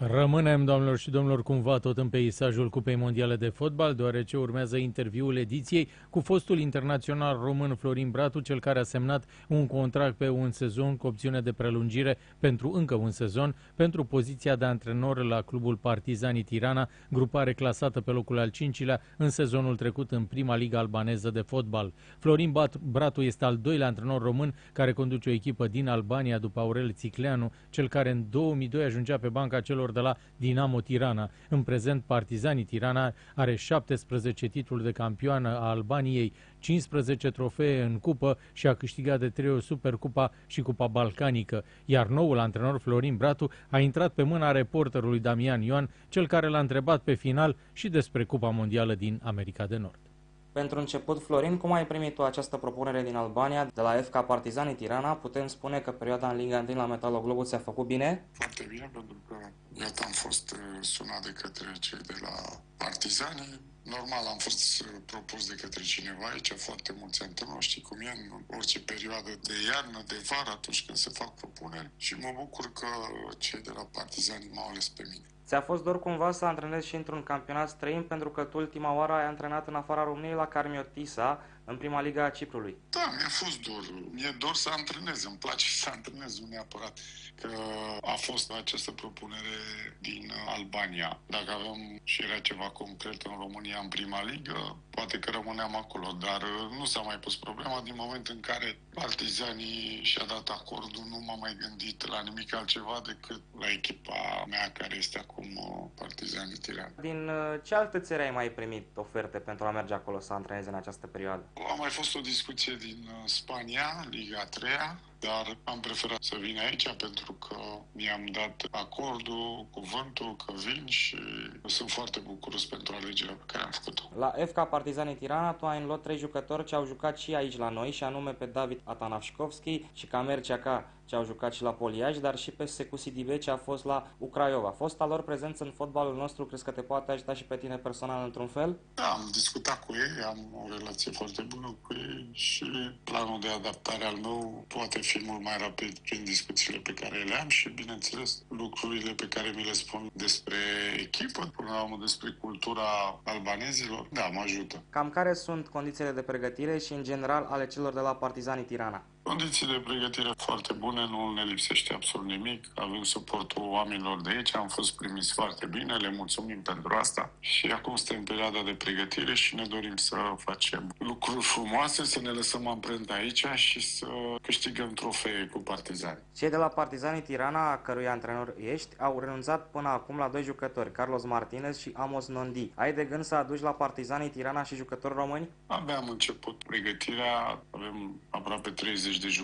Rămânem, doamnelor și domnilor, cumva tot în peisajul Cupei Mondiale de Fotbal, deoarece urmează interviul ediției cu fostul internațional român Florin Bratu, cel care a semnat un contract pe un sezon cu opțiune de prelungire pentru încă un sezon, pentru poziția de antrenor la clubul Partizani Tirana, grupare clasată pe locul al 5-lea în sezonul trecut în prima ligă albaneză de fotbal. Florin Bratu este al doilea antrenor român care conduce o echipă din Albania după Aurel Țicleanu, cel care în 2002 ajungea pe banca celor de la Dinamo Tirana. În prezent, Partizani Tirana are 17 titluri de campioană a Albaniei, 15 trofee în cupă și a câștigat de 3 ori Supercupa și Cupa Balcanică, iar noul antrenor Florin Bratu a intrat pe mâna reporterului Damian Ioan, cel care l-a întrebat pe final și despre Cupa Mondială din America de Nord. Pentru început, Florin, cum ai primit tu această propunere din Albania, de la FK Partizani Tirana? Putem spune că perioada în Liga 1 la Metaloglobul ți-a făcut bine? Foarte bine, pentru că iată am fost sunat de către cei de la Partizani. Normal, am fost propus de către cineva aici, foarte mulți antrenori, știi cum e, în orice perioadă de iarnă, de vară, atunci când se fac propuneri. Și mă bucur că cei de la Partizani m-au ales pe mine. Ți-a fost dor cumva să antrenezi și într-un campionat străin, pentru că tu ultima oară ai antrenat în afara României la Karmiotisa, în prima ligă a Ciprului. Da, mi-a fost dor. Mi-e dor să antrenez, îmi place să antrenez, nu neapărat că a fost această propunere din Albania. Dacă aveam și era ceva concret în România în prima ligă, poate că rămâneam acolo, dar nu s-a mai pus problema. Din moment în care Partizanii și-a dat acordul, nu m-am mai gândit la nimic altceva decât la echipa mea care este acum Partizanii Tirana. Din ce alte țări ai mai primit oferte pentru a merge acolo să antrenezi în această perioadă? A mai fost o discuție din Spania, Liga 3-a, dar am preferat să vin aici pentru că mi-am dat acordul, cuvântul că vin și sunt foarte bucuros pentru alegerea pe care am făcut-o. La FK Partizani Tirana tu ai înluat 3 jucători ce au jucat și aici la noi, și anume pe David Atanaskovski și Kamer Ceaca, ce au jucat și la Poliaș, dar și pe Secu Sidibe, ce a fost la Craiova. Fosta lor prezență în fotbalul nostru, crezi că te poate ajuta și pe tine personal într-un fel? Da, am discutat cu ei, am o relație foarte bună cu ei și planul de adaptare al meu poate fi mult mai rapid prin discuțiile pe care le am și, bineînțeles, lucrurile pe care mi le spun despre echipă, până la urmă despre cultura albanezilor, da, mă ajută. Cam care sunt condițiile de pregătire și, în general, ale celor de la Partizani Tirana? Condiții de pregătire foarte bune, nu ne lipsește absolut nimic. Avem suportul oamenilor de aici, am fost primiți foarte bine, le mulțumim pentru asta. Și acum suntem în perioada de pregătire și ne dorim să facem lucruri frumoase, să ne lăsăm amprenta aici și să câștigăm trofee cu Partizani. Cei de la Partizani Tirana, a cărui antrenor ești, au renunțat până acum la 2 jucători, Carlos Martinez și Amos Nondi. Ai de gând să aduci la Partizani Tirana și jucători români? Abia am început pregătirea, avem aproape 30 de jucători